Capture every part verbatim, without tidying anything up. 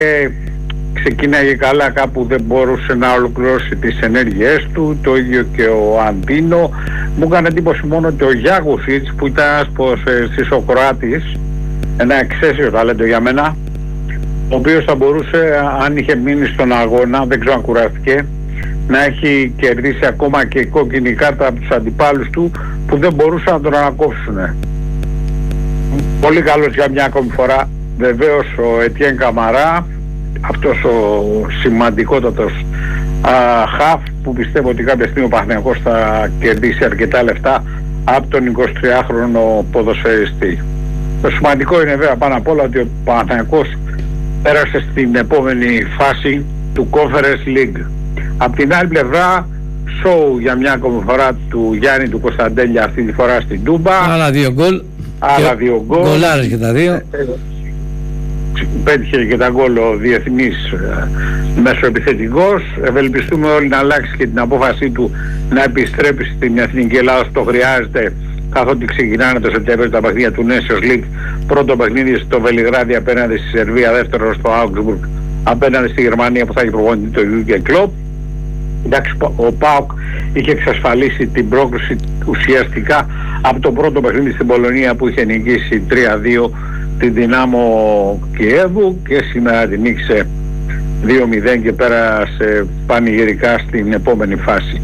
ξεκίναγε καλά, κάπου δεν μπορούσε να ολοκληρώσει τις ενέργειές του, το ίδιο και ο Αντίνο. Μου έκανε εντύπωση μόνο ότι ο Γιάγουσιτς, που ήταν άσπος στις ο Κροάτης, ένα εξαίσιο ταλέντο για μένα, ο οποίος θα μπορούσε, αν είχε μείνει στον αγώνα, δεν ξέρω αν κουράστηκε, να έχει κερδίσει ακόμα και κόκκινη κάρτα από τους αντιπάλους του που δεν μπορούσαν να τον ανακόψουν. Πολύ καλός για μια ακόμη φορά. Βεβαίως ο Ετιέν Καμαρά, αυτός ο σημαντικότατος α, χαφ, που πιστεύω ότι κάποια στιγμή ο Παναθηναϊκός θα κερδίσει αρκετά λεφτά από τον εικοσιτριάχρονο ποδοσφαιριστή. Το σημαντικό είναι βέβαια πάνω απ' όλα ότι ο Παναθηναϊκός πέρασε στην επόμενη φάση του Conference League. Απ' την άλλη πλευρά, show για μια ακόμη φορά του Γιάννη του Κωνσταντέλια, αυτή τη φορά στην Τούμπα. Άλλα δύο γκολ. Άλλα δύο γκολ. Γκολάρες και τα δύο. Πέτυχε και τα γκολ ο διεθνής μεσοεπιθετικός. Ευελπιστούμε όλοι να αλλάξει και την απόφασή του να επιστρέψει στην Εθνική Ελλάδα. Το χρειάζεται, καθότι ξεκινάνε το Σεπτέμβριο τα παιχνίδια του Nations League. Πρώτο παιχνίδι στο Βελιγράδι απέναντι στη Σερβία, δεύτερο στο Augsburg απέναντι στη Γερμανία που θα έχει προπονητή το Jürgen Klopp. Εντάξει, ο ΠΑΟΚ είχε εξασφαλίσει την πρόκριση ουσιαστικά από το πρώτο παιχνίδι στην Πολωνία που είχε νικήσει τρία δύο την Δυνάμο Κιέβου και σήμερα την νίκησε δύο μηδέν και πέρασε πανηγυρικά στην επόμενη φάση.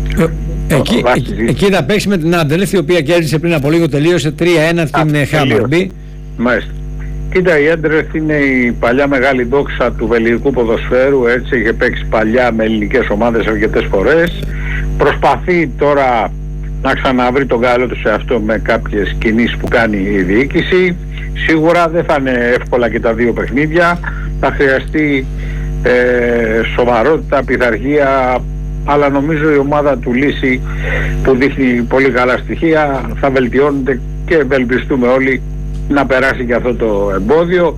Ε, εκεί, εκεί, εκεί θα παίξει με την Άντελεφ, η οποία κέρδισε πριν από λίγο, τελείωσε τρία ένα την Χάμαρμπι. Μάλιστα. Κοίτα, η Άντρεφ είναι η παλιά μεγάλη δόξα του βελγικού ποδοσφαίρου, έτσι είχε παίξει παλιά με ελληνικές ομάδες αρκετές φορές. Προσπαθεί τώρα να ξαναβρει τον καλό του σε αυτό με κάποιες κινήσεις που κάνει η διοίκηση. Σίγουρα δεν θα είναι εύκολα και τα δύο παιχνίδια, θα χρειαστεί ε, σοβαρότητα, πειθαρχία, αλλά νομίζω η ομάδα του Λύση που δείχνει πολύ καλά στοιχεία θα βελτιώνεται και ευελπιστούμε όλοι να περάσει και αυτό το εμπόδιο.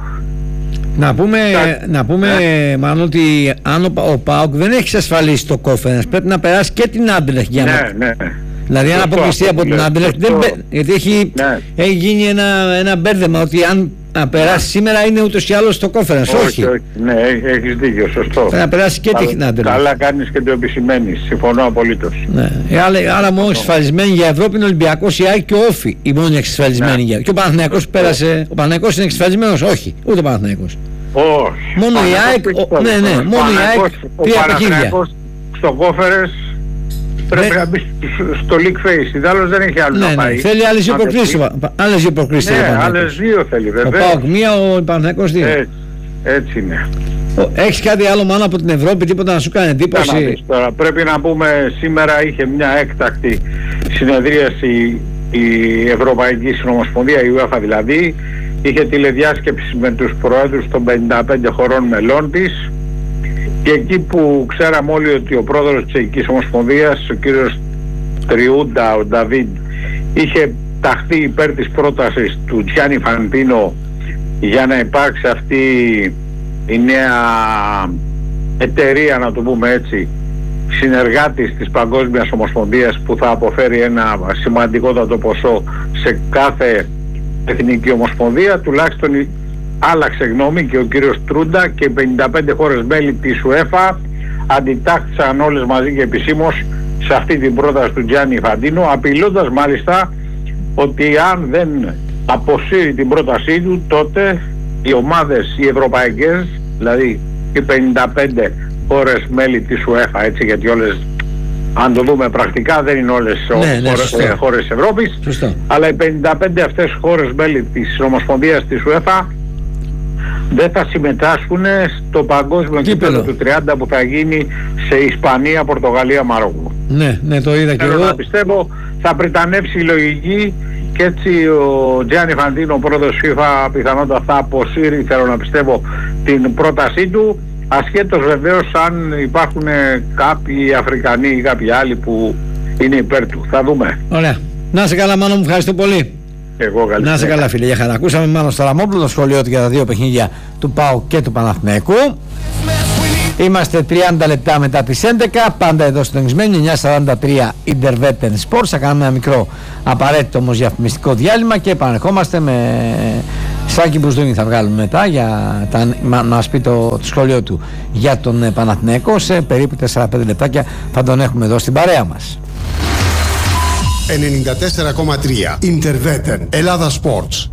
Να πούμε, θα... να πούμε ε. μάλλον ότι αν ο, ο ΠΑΟΚ δεν έχει εξασφαλίσει το Conference, πρέπει να περάσει και την Άντελεχτ για να... Ναι, ναι. Δηλαδή αν αποκλειστεί από την Άντελεχτ, γιατί έχει, ναι. έχει γίνει ένα, ένα μπέρδεμα ότι αν να περάσει σήμερα είναι ούτως ή άλλως στο Conference. Όχι, όχι. όχι. Ναι, έχεις δίκιο, σωστό. Πρέπει να περάσει και την Άντελεχτ. Καλά κάνεις και το επισημαίνεις, συμφωνώ απολύτως. Ναι. Ε, άρα, άρα μόνο εξασφαλισμένοι για Ευρώπη είναι ο Ολυμπιακός, η ΑΕΚ και ο Όφη. Οι μόνοι εξασφαλισμένοι ναι. για. Και ο Παναθηναϊκός πέρασε. Ο Παναθηναϊκός είναι εξασφαλισμένος, όχι, ούτε ο Παναθηναϊκός. Όχι. Μόνο η ΑΕΚ, ναι, ναι, μόνο η ΑΕΚ τρία παιχνίδια. Στο Conference πρέπει να μπει στο League Phase, ιδάλλως δεν έχει άλλο ναι, να πάει. Ναι, θέλει άλλες δύο προκρίσεις. Άλλες δύο προκρίσεις. Ναι, άλλες δύο θέλει βέβαια. Ο ΠΑΟΚ μία, ο Παναθηναϊκός δύο. Έτσι, έτσι είναι. Έχεις κάτι άλλο μάλλον από την Ευρώπη, τίποτα να σου κάνει εντύπωση? Τώρα, πρέπει να πούμε, σήμερα είχε μια έκτακτη συνεδρίαση η Ευρωπαϊκή Συνομοσπονδία, η UEFA δηλαδή, είχε τηλεδιάσκεψη με τους προέδρους των πενήντα πέντε χωρών μελών της. Και εκεί που ξέραμε όλοι ότι ο πρόεδρος της Τσεχικής Ομοσπονδίας, ο κύριος Τριούντα, ο Νταβίντ, είχε ταχθεί υπέρ της πρότασης του Τζιάννι Φαντίνο για να υπάρξει αυτή η νέα εταιρεία, να το πούμε έτσι, συνεργάτης της Παγκόσμιας Ομοσπονδίας που θα αποφέρει ένα σημαντικότατο ποσό σε κάθε εθνική ομοσπονδία, τουλάχιστον άλλαξε γνώμη και ο κύριος Τρούντα και πενήντα πέντε χώρες μέλη της UEFA αντιτάχθησαν όλες μαζί και επισήμως σε αυτή την πρόταση του Τζιάννι Φαντίνο, απειλώντας μάλιστα ότι αν δεν αποσύρει την πρότασή του, τότε οι ομάδες οι ευρωπαϊκές, δηλαδή οι πενήντα πέντε χώρες μέλη της UEFA, έτσι, γιατί όλες, αν το δούμε πρακτικά, δεν είναι όλες ναι, ναι, χώρες, ε, χώρες Ευρώπης, σωστό. Αλλά οι πενήντα πέντε αυτές χώρες μέλη της Ομοσπονδίας της UEFA δεν θα συμμετάσχουν στο παγκόσμιο κύπελλο του τριάντα που θα γίνει σε Ισπανία, Πορτογαλία, Μαρόκο. Ναι, ναι, το είδα και εγώ. Να πιστεύω θα πριτανεύσει η λογική και έτσι ο Τζιάννι Φαντίνο, ο πρόεδρος FIFA, πιθανότατα θα αποσύρει, θέλω να πιστεύω, την πρότασή του, ασχέτως βεβαίως αν υπάρχουν κάποιοι Αφρικανοί ή κάποιοι άλλοι που είναι υπέρ του. Θα δούμε. Ωραία. Να είσαι καλά, Μάνο μου, ευχαριστώ πολύ. Εγώ, να είσαι καλά, φίλε, για χαρά. Ακούσαμε Μάνο Σταραμόπουλο, το σχολείο του για τα δύο παιχνίδια του ΠΑΟΚ και του Παναθηναϊκού. Είμαστε τριάντα λεπτά μετά τις έντεκα, πάντα εδώ στο Εγισμένιο, εννιά σαράντα τρία Intervetten Sports. Θα κάνουμε ένα μικρό απαραίτητο όμως διαφημιστικό διάλειμμα και επανερχόμαστε με Σάκη Μπουσδούνη θα βγάλουμε μετά για τα, να μας πει το, το σχόλιο του για τον Παναθηναϊκό. Σε περίπου τέσσερα πέντε λεπτάκια θα τον έχουμε εδώ στην παρέα μας. ενενήντα τέσσερα κόμμα τρία Interveten Ελλάδα Sports.